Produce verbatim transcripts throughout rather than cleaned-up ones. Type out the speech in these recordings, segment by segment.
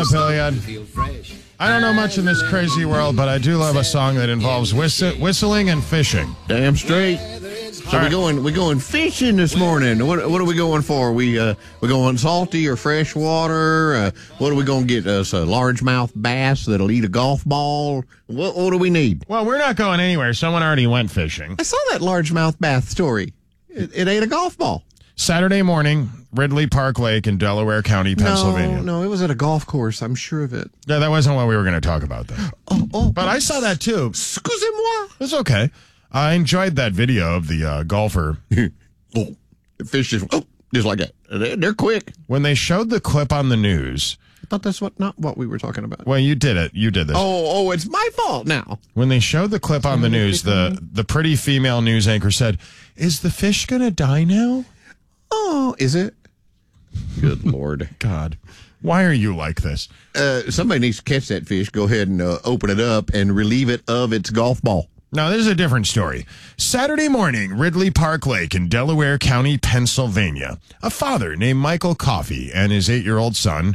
know, Pilliad. I don't know much in this crazy world, but I do love a song that involves whistle- whistling and fishing. Damn straight. So we're going we going fishing this morning. What what are we going for? We uh we going salty or fresh water? Uh, what are we going to get us? A largemouth bass that'll eat a golf ball? What what do we need? Well, we're not going anywhere. Someone already went fishing. I saw that largemouth bass story. It, it ate a golf ball. Saturday morning, Ridley Park Lake in Delaware County, Pennsylvania. No, no, it was at a golf course. I'm sure of it. Yeah, that wasn't what we were going to talk about, though. Oh, oh, but I saw that too. Excusez-moi. It's okay. I enjoyed that video of the uh, golfer. Oh, the fish just, oh, just like that. They're, they're quick. When they showed the clip on the news. I thought that's what not what we were talking about. Well, you did it. You did this. Oh, oh, it's my fault now. When they showed the clip on the news, the, the pretty female news anchor said, "Is the fish going to die now?" Oh, is it? Good Lord. God. Why are you like this? Uh, somebody needs to catch that fish, go ahead and uh, open it up and relieve it of its golf ball. Now, this is a different story. Saturday morning, Ridley Park Lake in Delaware County, Pennsylvania. A father named Michael Coffey and his eight-year-old son,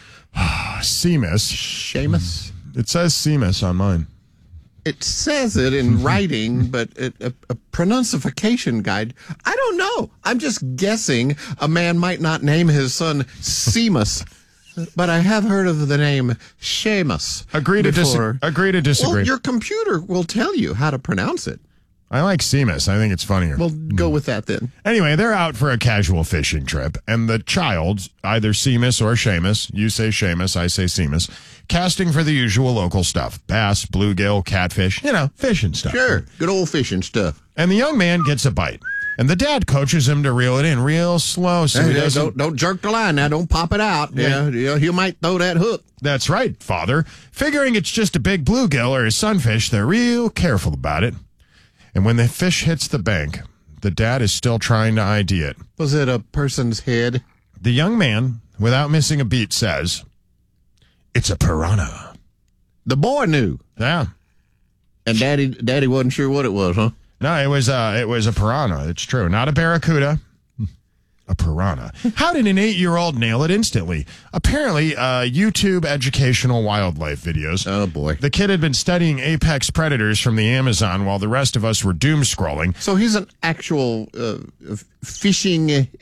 Seamus. Seamus? It says Seamus on mine. It says it in writing, but it, a, a pronunciation guide, I don't know. I'm just guessing a man might not name his son Seamus, but I have heard of the name Seamus. Agree to, dis- agree to disagree. Well, your computer will tell you how to pronounce it. I like Seamus. I think it's funnier. Well, go with that then. Anyway, they're out for a casual fishing trip, and the child, either Seamus or Seamus, you say Seamus, I say Seamus, casting for the usual local stuff. Bass, bluegill, catfish, you know, fishing stuff. Sure, good old fishing stuff. And the young man gets a bite, and the dad coaches him to reel it in real slow so hey, he doesn't... Don't, don't jerk the line now. Don't pop it out. Yeah, yeah, he might throw that hook. That's right, father. Figuring it's just a big bluegill or a sunfish, they're real careful about it. And when the fish hits the bank, the dad is still trying to I D it. Was it a person's head? The young man, without missing a beat, says, "It's a piranha." The boy knew. Yeah. And daddy daddy wasn't sure what it was, huh? No, it was uh, it was a piranha. It's true. Not a barracuda. A piranha. How did an eight-year-old nail it instantly? Apparently, uh, YouTube educational wildlife videos. Oh, boy. The kid had been studying apex predators from the Amazon while the rest of us were doom scrolling. So he's an actual uh, fishing